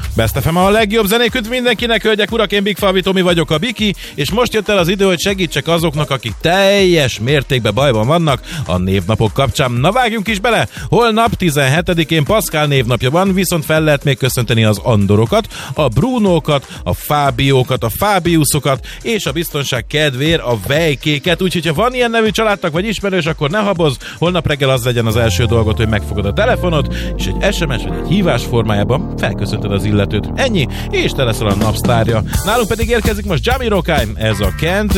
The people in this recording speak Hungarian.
Best FM a legjobb zenék mindenkinek, hölgyek, urak, én Big Fabi Tomi vagyok, a Biki, és most jött el az idő, hogy segítsek azoknak, akik teljes mértékben bajban vannak a névnapok kapcsán. Na vágjunk is bele! Holnap 17-én Pascal névnapja van, viszont fel lehet még köszönteni az Andorokat, a Brunókat, a Fábiókat, a Fábiuszokat, és a biztonság kedvéért a Vejkéket, úgyhogy ha van ilyen nevű családtag vagy ismerős, akkor ne habozz, holnap reggel az legyen az első dolgot, hogy megfogod a telefonot, és egy SMS vagy egy hívás formájában felköszöntöd az illetőt. Ennyi, és te leszel a napsztárja. Nálunk pedig érkezik most Jamiroquai, ez a Can't